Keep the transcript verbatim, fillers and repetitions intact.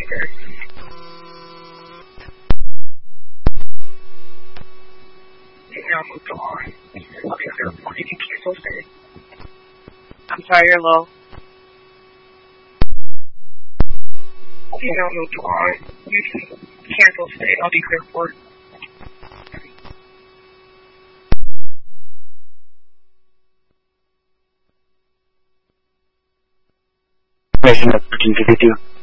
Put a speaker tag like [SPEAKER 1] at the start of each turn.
[SPEAKER 1] either. Now moved on. Okay, so you can cancel stay.
[SPEAKER 2] I'm sorry, you're low.
[SPEAKER 1] Okay, now moved on. You can cancel stay. I'll be clear for it.
[SPEAKER 3] Mission of thirteen fifty-two.